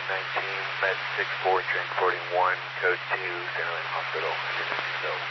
19, Med 64, transporting 1, code 2, San Jose Hospital, 150.